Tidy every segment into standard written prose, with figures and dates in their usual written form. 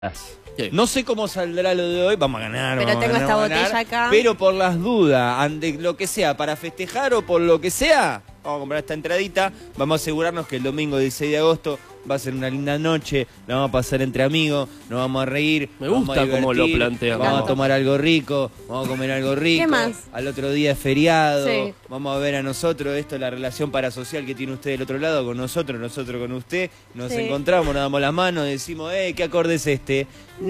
Sí. No sé cómo saldrá lo de hoy, vamos a ganar. Pero tengo esta botella acá. Pero por las dudas, ante lo que sea, para festejar o por lo que sea, vamos a comprar esta entradita. Vamos a asegurarnos que el domingo 16 de agosto va a ser una linda noche, la vamos a pasar entre amigos, nos vamos a reír. Me gusta cómo lo plantea. Vamos a tomar algo rico, vamos a comer algo rico. ¿Qué más? Al otro día es feriado, Sí. vamos a ver a nosotros, esto es la relación parasocial que tiene usted del otro lado con nosotros con usted. Nos encontramos, nos damos las manos, decimos, ¿qué acorde es este?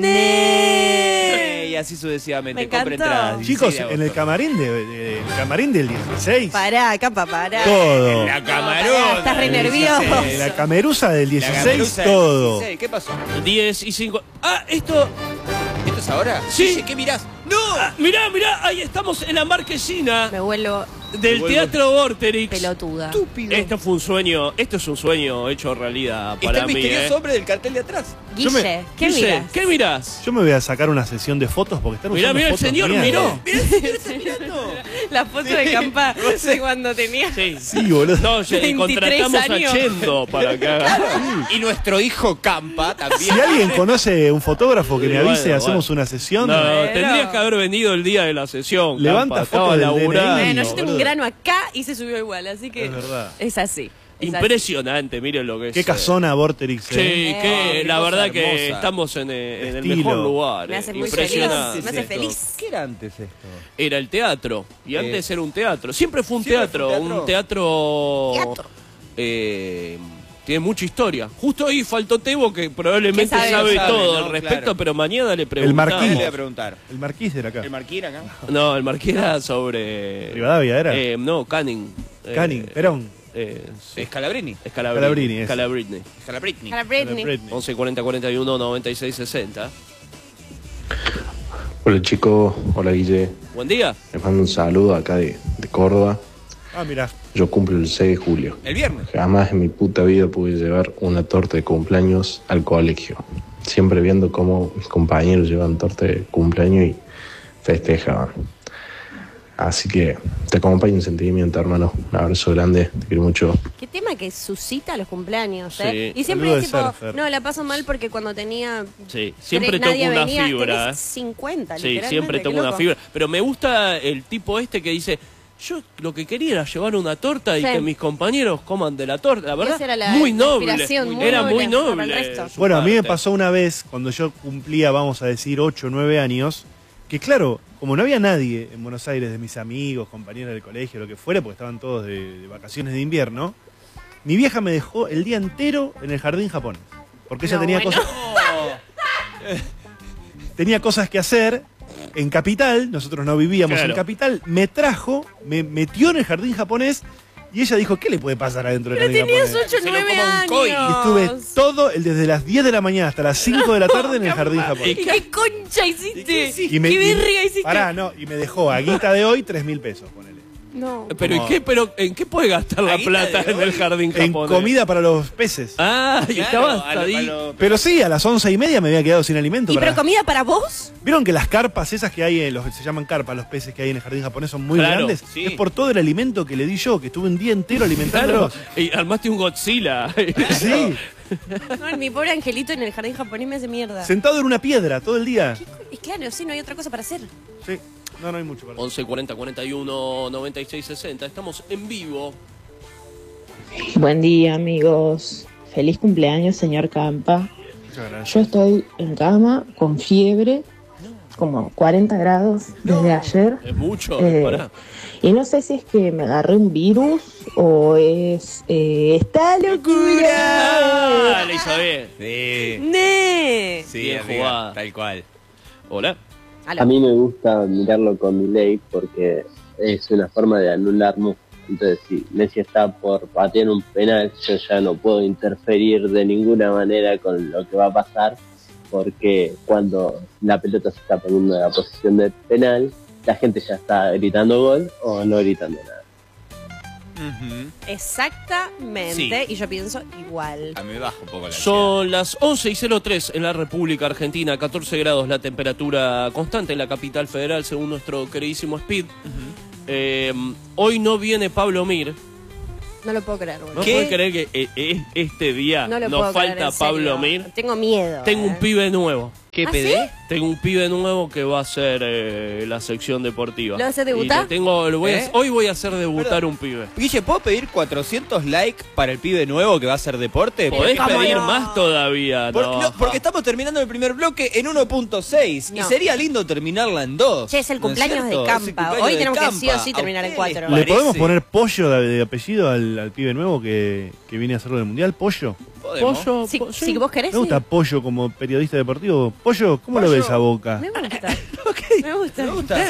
¡Nee! Y así sucesivamente. Me Compre encantó. entradas. Chicos, 16 de en el agosto. camarín del 16. Pará, capa, pará. Todo. La Pará, camarón. estás re nervioso. La cameruza del 16, La todo. 16, ¿qué pasó? 10 y 5. Ah, ¿esto es ahora? Sí. ¿Qué mirás? ¡No! Mirá, ahí estamos en la marquesina Me vuelvo del Teatro Vorterix. pelotuda. Estúpido. Esto fue un sueño, esto es un sueño hecho realidad Está para el mí. misterioso hombre del cartel de atrás. Guille, ¿qué Guille, miras? ¿qué mirás? Yo me voy a sacar una sesión de fotos porque están usando Mirá, el fotos señor mías. miró. Mirá, el señor está mirando. La foto de Campa de cuando tenía Sí. Sí, boludo. No, 23 contratamos años. a Chendo para que haga. Y nuestro hijo Campa también. Si alguien conoce un fotógrafo que me Bueno, avise, hacemos bueno. una sesión. No, Bueno. tendrías que haber venido el día de la sesión. Levanta Campa, fotos estaba del laburando. DNI. Bueno, yo tengo un boludo. grano acá y se subió igual, así que Es verdad. es así. Es Impresionante, miren lo que es. Qué casona Vorterix. Sí, qué la cosa verdad que hermosa. estamos en el Estilo. mejor lugar. Me hace muy Impresionante. feliz, me hace feliz. ¿Qué era antes esto? Era el teatro. Y antes era un teatro. Siempre fue un Siempre teatro. fue un Un teatro. Teatro. Tiene mucha historia. Justo ahí faltó Tebo, que probablemente Que sabe, sabe sabe, todo ¿no? al respecto, Claro. pero mañana le preguntamos. Marquís. Le voy a preguntar. El marquís era acá. ¿El Marquín acá? No, el Marqués era sobre... Rivadavia era. No, Canning. Canning, Perón. Sí. ¿Es Calabrini? Scalabrini. es. Scalabrini. Calabrini. Para Britney. Britney. 11 40 41 96 60. Hola chicos, hola Guille, Buen día. les mando un saludo acá de Córdoba. Ah, mirá. Yo cumplo el 6 de julio. El viernes. Jamás en mi puta vida pude llevar una torta de cumpleaños al colegio. Siempre viendo cómo mis compañeros llevan torta de cumpleaños y festejaban. Así que te acompaño en sentimiento, hermano. Un abrazo grande, te quiero mucho. Qué tema que suscita los cumpleaños, Sí. Y siempre Saludo es de tipo, surfer. no, la paso mal porque cuando tenía Sí, siempre toco nadie una venía, fibra. tenés 50, Sí, literalmente, siempre qué toco una loco. fibra. Pero me gusta el tipo este que dice, yo lo que quería era llevar una torta y Sí. que mis compañeros coman de la torta. La verdad, esa era la muy noble. inspiración, muy Era noble muy para el noble. resto. su Bueno, a mí me parte. pasó una vez, cuando yo cumplía, vamos a decir, 8 o 9 años, que claro, como no había nadie en Buenos Aires de mis amigos, compañeros del colegio, lo que fuera, porque estaban todos de vacaciones de invierno, mi vieja me dejó el día entero en el jardín japonés. Porque ella No, tenía bueno. tenía cosas que hacer en Capital, nosotros no vivíamos Claro. en Capital, me trajo, me metió en el jardín japonés y ella dijo, ¿qué le puede pasar adentro del Pero jardín tenías japonés? 8 Se lo 9 coma un coi. Y años. estuve todo, desde las 10 de la mañana hasta las 5 de la tarde en el jardín japonés. ¿Y qué concha hiciste? Y me, ¿Qué verga hiciste? Pará, no, y me dejó a guita de hoy 3.000 pesos, ponele. No. Pero, Como- ¿en qué puede gastar la ¿La guita plata de en el hoy? jardín En japonés? comida para los peces. Ah, y Claro, estaba a hasta lo- ahí. a lo- Pero sí, a las 11:30 me había quedado sin alimento. ¿Y pero comida para vos? ¿Vieron que las carpas esas que hay, se llaman carpas, los peces que hay en el jardín japonés son muy Claro, grandes? sí. Es por todo el alimento que le di yo, que estuve un día entero alimentándolos. Claro, y armaste un Godzilla. Sí, No, mi pobre angelito en el jardín japonés me hace mierda. sentado en una piedra todo el día. Y claro, sí, no hay otra cosa para hacer. Sí, no hay mucho para hacer. 11 40 41 96 60. Estamos en vivo. Buen día, amigos. Feliz cumpleaños, señor Campa. Muchas gracias. Yo estoy en cama con fiebre, como 40 grados desde ayer. Es mucho. Pará. Y no sé si es que me agarré un virus o es esta locura. Ah, le hizo bien. Sí. ¡Ne! Sí, Bien amiga, jugada. tal cual. Hola. Aló. A mí me gusta mirarlo con delay porque es una forma de anularnos. Entonces, si Messi está por patear un penal, yo ya no puedo interferir de ninguna manera con lo que va a pasar, porque cuando la pelota se está poniendo en la posición de penal, la gente ya está gritando gol o no gritando nada. Exactamente. Sí. Y yo pienso igual. A mí me baja un poco la Son las 11:03 en la República Argentina, 14 grados la temperatura constante en la capital federal, según nuestro queridísimo Speed. Hoy no viene Pablo Mir. No lo puedo creer, boludo. ¿No ¿Qué? puede creer que este día No lo nos puedo creer, falta en serio. Pablo Mir? Tengo miedo. Tengo un pibe nuevo. ¿Qué ¿Ah, pedí? Tengo un pibe nuevo que va a hacer la sección deportiva. ¿Lo hace debutar? Hoy voy a hacer debutar Perdón. un pibe. Guille, ¿puedo pedir 400 likes para el pibe nuevo que va a hacer deporte? Podés ¿cómo pedir no? más todavía. No, porque estamos terminando el primer bloque en 1.6 y No. sería lindo terminarla en 2. Che, es el cumpleaños de cierto? Campa. Es el cumpleaños Hoy de tenemos que Campa. sí o sí terminar ¿A en ustedes 4. les ¿Le podemos parece? poner pollo de apellido al pibe nuevo que viene a hacerlo del mundial? ¿Pollo? Podemos. Pollo, Si, po- si vos querés, Me gusta sí. Pollo como periodista deportivo. Pollo, ¿cómo lo ves a Boca? Me gusta. Ok, Me gusta. me gusta.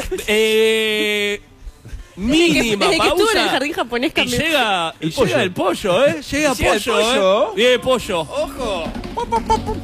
Mínima Desde que estuve en el pausa. jardín japonés Y cambió. llega El pollo. el pollo, ¿eh? Llega ¿Y llega el pollo, pollo? ¿eh? Viene pollo. ¡Ojo!